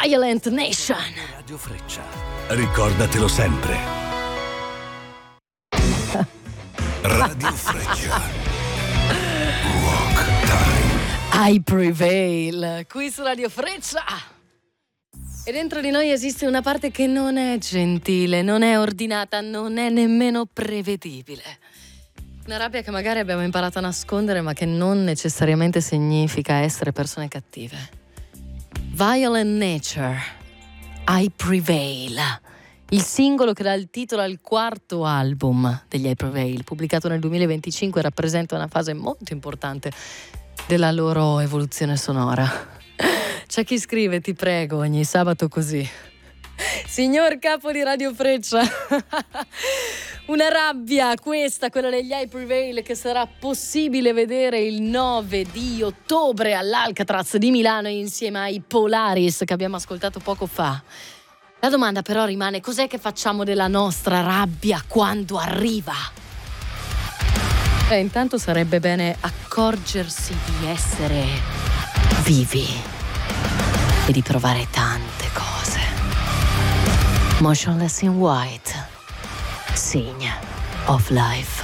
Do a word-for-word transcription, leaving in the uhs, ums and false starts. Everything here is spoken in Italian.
Violent Nation. Radio Freccia. Ricordatelo sempre. Radio Freccia. Rock Time. I Prevail, qui su Radio Freccia. E dentro di noi esiste una parte che non è gentile, non è ordinata, non è nemmeno prevedibile. Una rabbia che magari abbiamo imparato a nascondere, ma che non necessariamente significa essere persone cattive. Violent Nature, I Prevail, il singolo che dà il titolo al quarto album degli I Prevail, pubblicato nel duemilaventicinque, rappresenta una fase molto importante della loro evoluzione sonora. C'è chi scrive, ti prego, ogni sabato così: signor capo di Radio Freccia, una rabbia questa, quella degli I Prevail, che sarà possibile vedere il nove di ottobre all'Alcatraz di Milano insieme ai Polaris che abbiamo ascoltato poco fa. La domanda però rimane: cos'è che facciamo della nostra rabbia quando arriva? E intanto sarebbe bene accorgersi di essere vivi e di provare tante cose. Motionless in White, Sign of Life.